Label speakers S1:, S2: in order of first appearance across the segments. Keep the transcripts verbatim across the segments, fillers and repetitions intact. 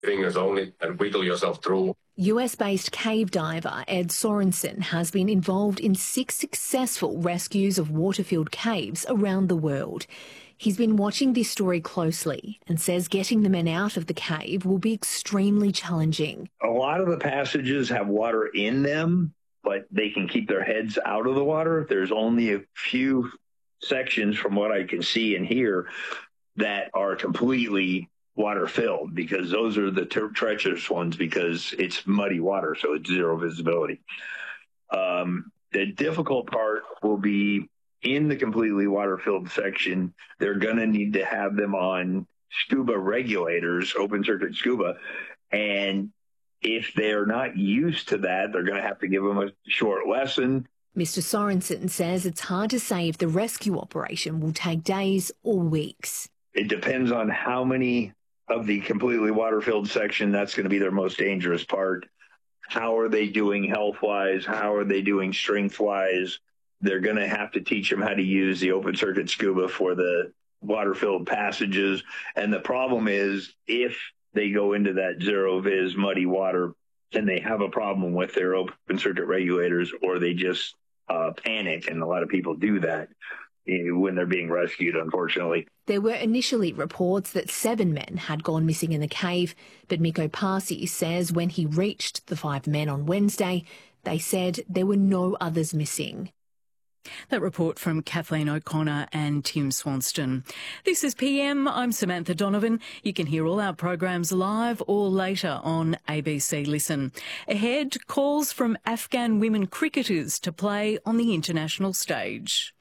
S1: fingers only and wiggle yourself through.
S2: U S-based cave diver Ed Sorensen has been involved in six successful rescues of water-filled caves around the world. He's been watching this story closely and says getting the men out of the cave will be extremely challenging.
S3: A lot of the passages have water in them, but they can keep their heads out of the water. There's only a few sections from what I can see and hear that are completely water filled, because those are the ter- treacherous ones because it's muddy water, so it's zero visibility. Um, the difficult part will be in the completely water filled section. They're going to need to have them on scuba regulators, open circuit scuba. And if they're not used to that, they're going to have to give them a short lesson.
S2: Mister Sorensen says it's hard to say if the rescue operation will take days or weeks.
S3: It depends on how many of the completely water-filled section, that's going to be their most dangerous part. How are they doing health-wise? How are they doing strength-wise? They're going to have to teach them how to use the open-circuit scuba for the water-filled passages. And the problem is, if they go into that zero-vis muddy water and they have a problem with their open-circuit regulators, or they just uh, panic, and a lot of people do that when they're being rescued, unfortunately.
S2: There were initially reports that seven men had gone missing in the cave, but Miko Parsi says when he reached the five men on Wednesday, they said there were no others missing.
S4: That report from Kathleen O'Connor and Tim Swanston. This is P M. I'm Samantha Donovan. You can hear all our programs live or later on A B C Listen. Ahead, calls from Afghan women cricketers to play on the international stage.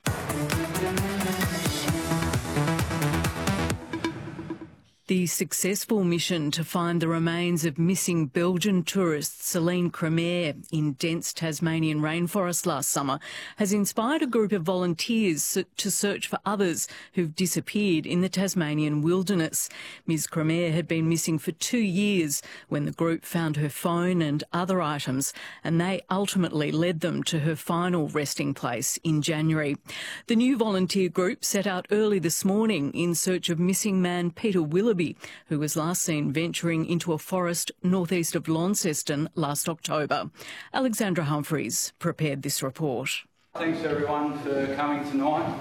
S4: The successful mission to find the remains of missing Belgian tourist Celine Cremier in dense Tasmanian rainforest last summer has inspired a group of volunteers to search for others who've disappeared in the Tasmanian wilderness. Miz Cremier had been missing for two years when the group found her phone and other items, and they ultimately led them to her final resting place in January. The new volunteer group set out early this morning in search of missing man Peter Willoughby, who was last seen venturing into a forest northeast of Launceston last October. Alexandra Humphreys prepared this report.
S5: Thanks everyone for coming tonight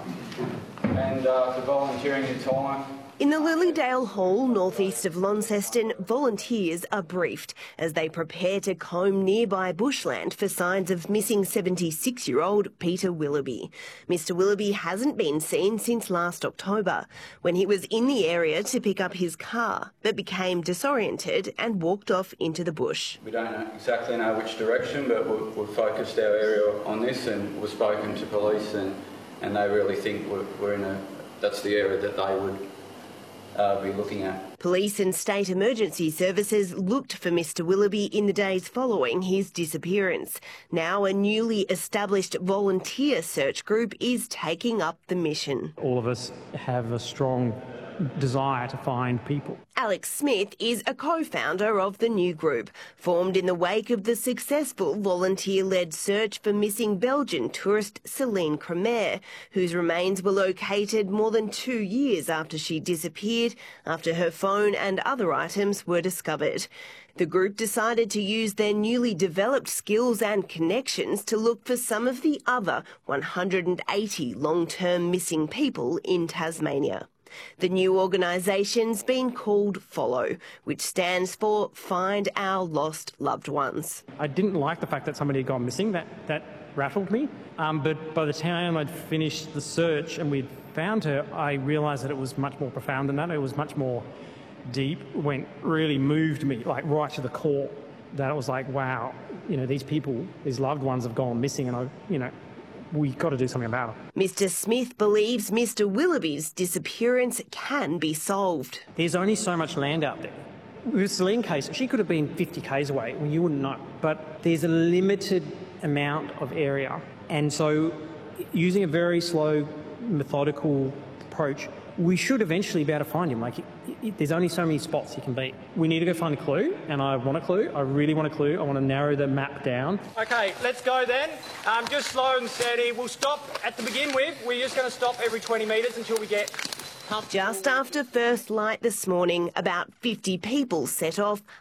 S5: and uh, for volunteering your time.
S6: In the Lilydale Hall, northeast of Launceston, volunteers are briefed as they prepare to comb nearby bushland for signs of missing seventy-six-year-old Peter Willoughby. Mister Willoughby hasn't been seen since last October, when he was in the area to pick up his car, but became disoriented and walked off into the bush.
S5: We don't exactly know which direction, but we've, we've focused our area on this, and we've spoken to police, and, and they really think we're, we're in a, that's the area that they would Uh, be looking at.
S6: Police and state emergency services looked for Mister Willoughby in the days following his disappearance. Now a newly established volunteer search group is taking up the mission.
S7: All of us have a strong desire to find people.
S6: Alex Smith is a co-founder of the new group, formed in the wake of the successful volunteer-led search for missing Belgian tourist Celine Cremier, whose remains were located more than two years after she disappeared, after her phone and other items were discovered. The group decided to use their newly developed skills and connections to look for some of the other one hundred eighty long-term missing people in Tasmania. The new organisation's been called Follow, which stands for Find Our Lost Loved Ones.
S7: I didn't like the fact that somebody had gone missing. That, that rattled me. Um, but by the time I'd finished the search and we'd found her, I realised that it was much more profound than that. It was much more deep, went really moved me, like right to the core. That it was like, wow, you know, these people, these loved ones have gone missing, and I, you know, we've got to do something about it.
S6: Mister Smith believes Mister Willoughby's disappearance can be solved.
S7: There's only so much land out there. With Celine's case, she could have been fifty kays away. Well, you wouldn't know. But there's a limited amount of area. And so using a very slow, methodical approach, we should eventually be able to find him. Like, it, it, there's only so many spots you can be. We need to go find a clue, and I want a clue. I really want a clue. I want to narrow the map down.
S8: OK, let's go then. Um, just slow and steady. We'll stop at the begin with. We're just going to stop every twenty metres until we get
S6: Just after first light this morning, about fifty people set off